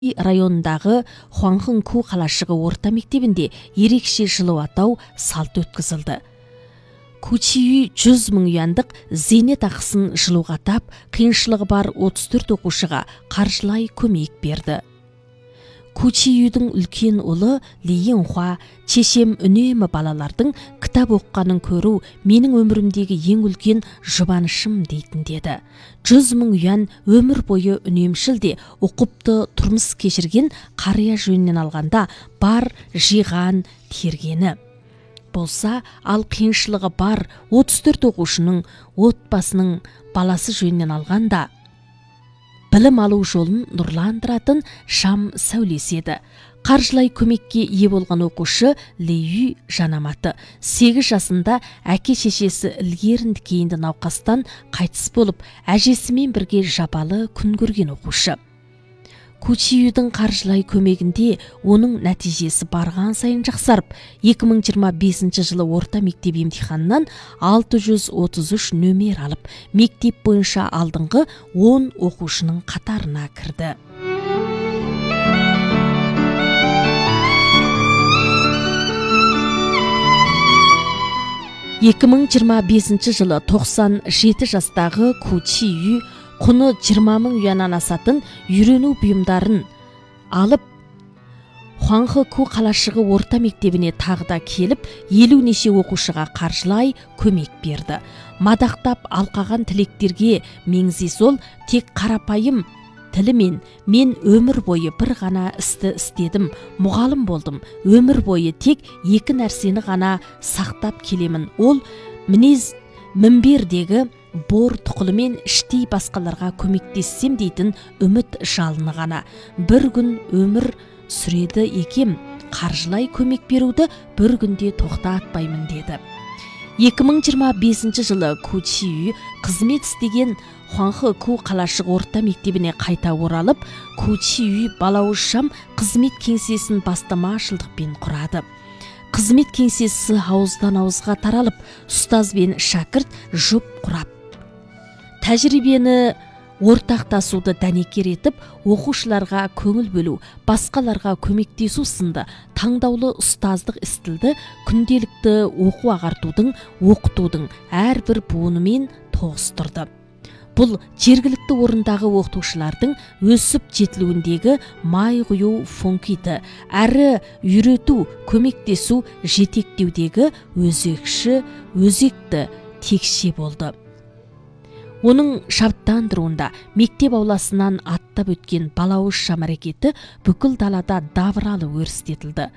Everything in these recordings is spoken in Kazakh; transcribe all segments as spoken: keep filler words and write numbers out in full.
районындағы Хуанхэнку қалашығы орта мектебінде ерекше жылу атау салт өткізілді. Кучиүй жүз мың юандық зейнет ақысын жылуға тап, қиыншылығы бар отыз төрт оқушыға қаржылай көмек берді. Кучиюдің үлкен ұлы Ли Йенхуа, чешем үнемі балалардың кітап оққанын көру менің өмірімдегі ең үлкен жұбанышым дейтін деді. Жүз мың юан өмір бойы үнемшіл де оқыпты тұрмыс кешірген қария жөнінен алғанда бар жиған тергені. Болса, ал қиыншылығы бар отыз төрт оқушының отбасының баласы жөнінен алғанда білім алу жолын нұрландыратын шам сәулесі еді. Қаржылай көмекке ие болған оқушы Ли Ю Жанаматы сегіз жасында әке шешесі ілгерінді кейінді науқастан қайтыс болып, әжесімен бірге жапалы күн көрген оқушы. Кучиюдің қаржылай көмегінде оның нәтижесі барған сайын жақсарып, екі мың жиырма бесінші жылы орта мектеп емтиханынан алты жүз отыз үш нөмер алып, мектеп бойынша алдыңғы он оқушының қатарына кірді. екі мың жиырма бесінші жылы тоқсан жеті жастағы Кучию құны жиырма мың юаннан асатын үйрену бұйымдарын алып, Хуанхэнку қалашығы орта мектебіне тағда келіп, елу неше оқушыға қаржылай көмек берді. Мадақтап алқаған тілектерге меңзес ол тек қарапайым тілімен мен өмір бойы бір ғана істі істедім, мұғалім болдым, өмір бойы тек екі нәрсені ғана сақтап келемін. Ол мінез мінбердегі бор тұқылымен іштей басқаларға көмектессем дейтін үміт жалыны ғана. Бір күн өмір сүреді екем, қаржылай көмек беруді бір күнде тоқтатпаймын деді. екі мың жиырма бесінші жылы Кучию қызмет істеген Хуанхэнку қалашығы орта мектебіне қайта оралып, Кучию балауыз шам қызмет кеңсесін бастамашылдықпен құрады. Қызмет кеңсесі ауыздан ауызға таралып, ұстаз бен шәкірт жұп құрап, тәжірибені ортақтасуды дәнекер етіп, оқушыларға көңіл бөлу, басқаларға көмектесу сынды таңдаулы ұстаздық істілді күнделікті оқу ағартудың, оқытудың әрбір буынымен тоғыстырды. Бұл жергілікті орындағы оқытушылардың өсіп жетілуіндегі май құю функиті, әрі үйрету, көмектесу, жетектеудегі өзекші, өзекті текше болды. Оның шабыттандыруында мектеп ауласынан аттап өткен балауыз шам әрекеті бүкіл далада давыралы өрістетілді.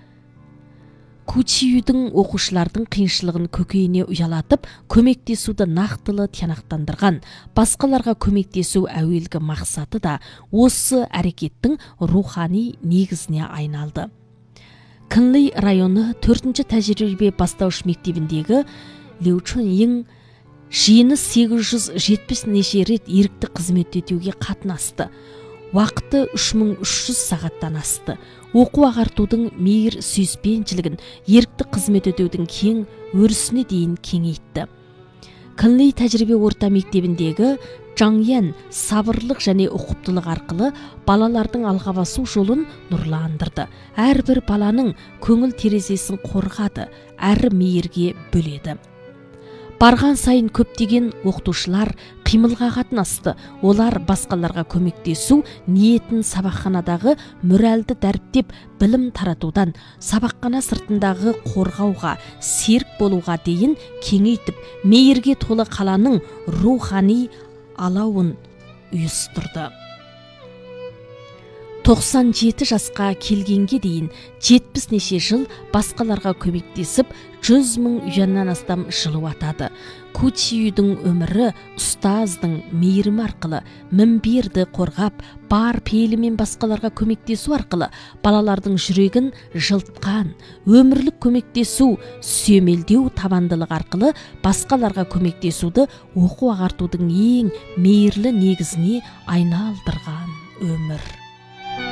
Кучиюдің оқушылардың қиыншылығын көкейіне ұялатып, көмектесуді нақтылы тиянақтандырған, басқаларға көмектесу әуелгі мақсаты да осы әрекеттің рухани негізіне айналды. Кынли районы төртінші тәжірибе бастауыш мектебіндегі Лю Чунйин жиыны сегіз жүз жетпіс неше рет ерікті қызмет етуге қатынасты. Уақыты үш мың үш жүз сағаттан асты. Оқу ағартудың мейір сүйіспеншілігін, ерікті қызмет етудің кең өрісіне дейін кеңейтті. Кынли тәжірибе орта мектебіндегі Жаңян сабырлық және ұқыптылық арқылы балалардың алға басу жолын нұрландырды. Әрбір баланың көңіл терезесін қорғады, әрі мейірге бөледі. Барған сайын көптеген оқытушылар қимылға қатынасты. Олар басқаларға көмектесу ниетін сабақханадағы моральді дәріптеп білім таратудан, сабақхана сыртындағы қорғауға, серік болуға дейін кеңейтіп, мейірге толы қаланың рухани алауын ұйыстырды. тоқсан жеті жасқа келгенге дейін жетпіс неше жыл басқаларға көмектесіп, жүз мың юаннан астам жылу атады. Кучиюдің өмірі ұстаздың мейірімі арқылы, мінберді қорғап, бар пейілімен басқаларға көмектесу арқылы балалардың жүрегін жылтқан, өмірлік көмектесу, сүйемелдеу табандылық арқылы басқаларға көмектесуді оқу ағартудың ең мейірлі негізіне айналдырған өмір.